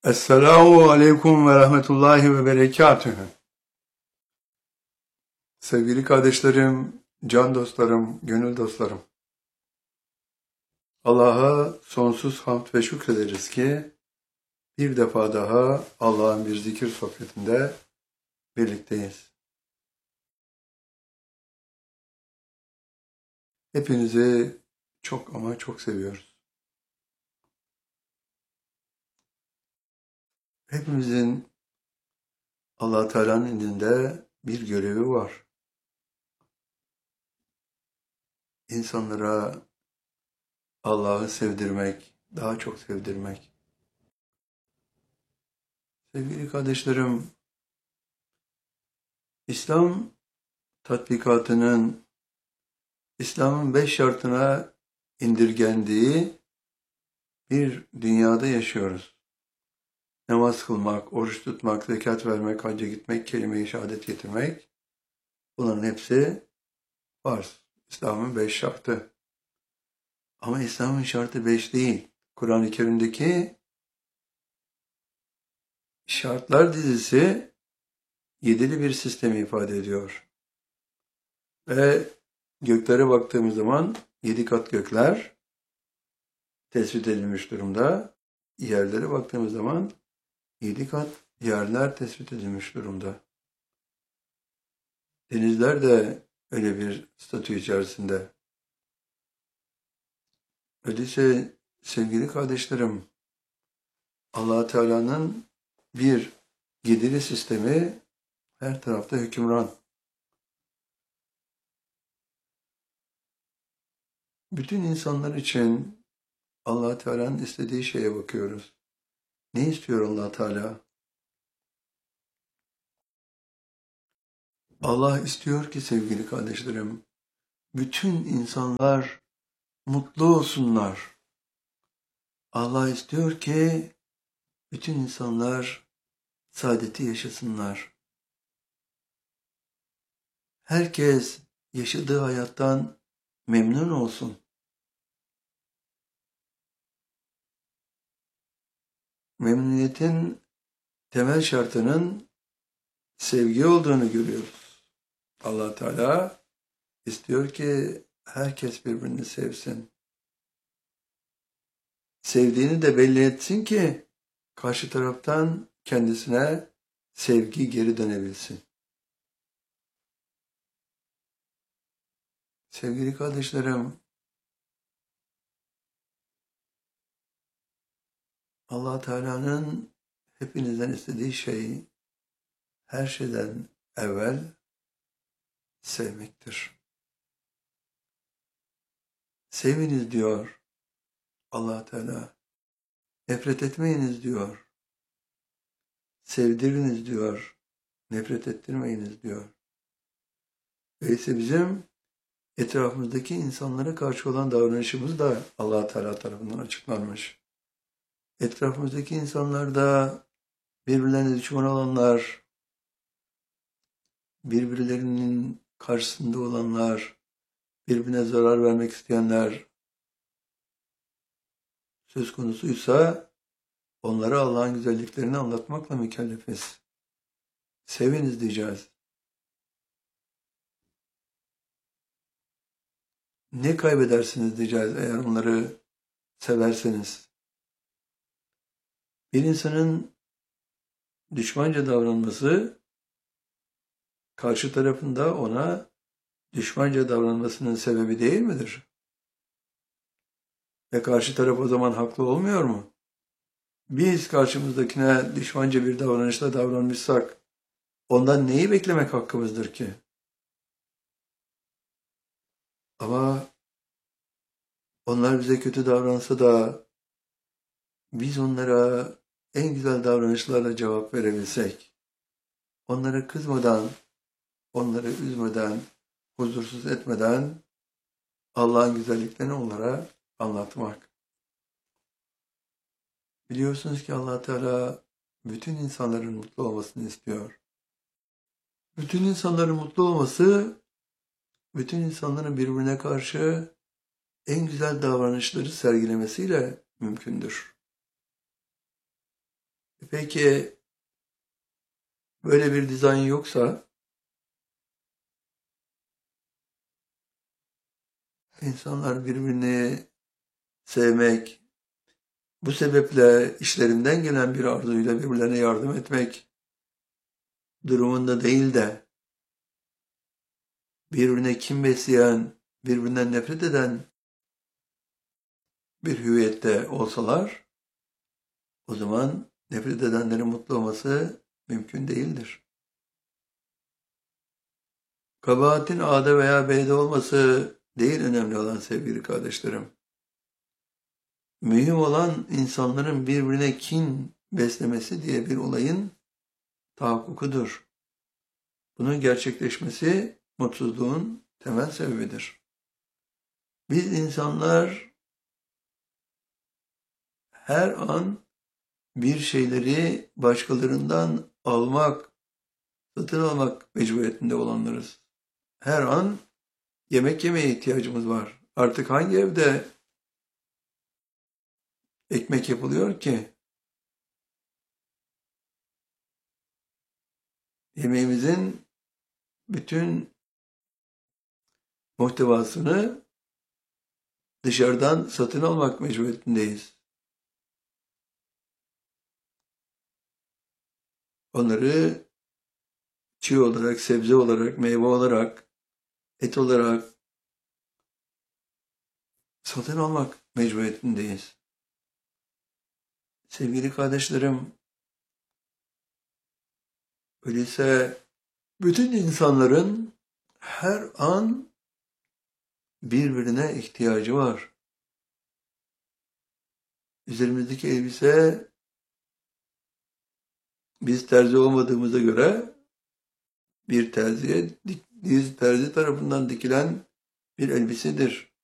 Esselamu aleyküm ve rahmetullahi ve berekatühü. Sevgili kardeşlerim, can dostlarım, gönül dostlarım. Allah'a sonsuz hamd ve şükrederiz ki bir defa daha Allah'ın bir zikir sohbetinde birlikteyiz. Hepinizi çok ama çok seviyoruz. Hepimizin Allah Teala'nın indinde bir görevi var. İnsanlara Allah'ı sevdirmek, daha çok sevdirmek. Sevgili kardeşlerim, İslam İslam'ın 5 şartına indirgendiği bir dünyada yaşıyoruz. Namaz kılmak, oruç tutmak, zekat vermek, hacca gitmek, kelime-i şehadet getirmek, bunların hepsi farz. İslam'ın 5 şartı. Ama İslam'ın şartı 5 değil. Kur'an-ı Kerim'deki şartlar dizisi 7'li bir sistemi ifade ediyor. Ve göklere baktığımız zaman 7 kat gökler tespit edilmiş durumda. Yerlere baktığımız zaman 7 kat yerler tespit edilmiş durumda. Denizler de öyle bir statü içerisinde. Öyleyse sevgili kardeşlerim, Allah Teala'nın bir yedili sistemi her tarafta hükümran. Bütün insanlar için Allah Teala'nın istediği şeye bakıyoruz. Ne istiyor Allah Teala? Allah istiyor ki sevgili kardeşlerim, bütün insanlar mutlu olsunlar. Allah istiyor ki bütün insanlar saadeti yaşasınlar. Herkes yaşadığı hayattan memnun olsun. Memnuniyetin temel şartının sevgi olduğunu görüyoruz. Allah Teala istiyor ki herkes birbirini sevsin. Sevdiğini de belli etsin ki karşı taraftan kendisine sevgi geri dönebilsin. Sevgili kardeşlerim, Allah Teala'nın hepinizden istediği şey her şeyden evvel sevmektir. Seviniz diyor Allah Teala. Nefret etmeyiniz diyor. Sevdiriniz diyor. Nefret ettirmeyiniz diyor. Öyleyse bizim etrafımızdaki insanlara karşı olan davranışımız da Allah Teala tarafından açıklanmış. Etrafımızdaki insanlarda birbirlerine düşman olanlar, birbirlerinin karşısında olanlar, birbirine zarar vermek isteyenler söz konusuysa onlara Allah'ın güzelliklerini anlatmakla mükellefiz. Seviniz diyeceğiz. Ne kaybedersiniz diyeceğiz eğer onları severseniz. Bir insanın düşmanca davranması karşı tarafında ona düşmanca davranmasının sebebi değil midir? Ve karşı taraf o zaman haklı olmuyor mu? Biz karşımızdakine düşmanca bir davranışla davranmışsak ondan neyi beklemek hakkımızdır ki? Ama onlar bize kötü davransa da biz onlara en güzel davranışlarla cevap verebilsek, onlara kızmadan, onları üzmeden, huzursuz etmeden Allah'ın güzelliklerini onlara anlatmak. Biliyorsunuz ki Allah Teala bütün insanların mutlu olmasını istiyor. Bütün insanların mutlu olması, bütün insanların birbirine karşı en güzel davranışları sergilemesiyle mümkündür. Peki böyle bir dizayn yoksa insanlar birbirini sevmek, bu sebeple işlerinden gelen bir arzuyla birbirlerine yardım etmek durumunda değil de birbirine kin besleyen, birbirinden nefret eden bir hüviyette olsalar, o zaman nefret edenlerin mutlu olması mümkün değildir. Kabahatin A'da veya B'de olması değil önemli olan sevgili kardeşlerim. Mühim olan insanların birbirine kin beslemesi diye bir olayın tahakkukudur. Bunun gerçekleşmesi mutsuzluğun temel sebebidir. Biz insanlar her an bir şeyleri başkalarından almak, satın almak mecburiyetinde olanlarız. Her an yemek yemeye ihtiyacımız var. Artık hangi evde ekmek yapılıyor ki? Yemeğimizin bütün muhtevasını dışarıdan satın almak mecburiyetindeyiz. Onları çiğ olarak, sebze olarak, meyve olarak, et olarak satın almak mecburiyetindeyiz. Sevgili kardeşlerim, öyleyse bütün insanların her an birbirine ihtiyacı var. Üzerimizdeki elbise biz terzi olmadığımıza göre bir terzi tarafından dikilen bir elbisedir.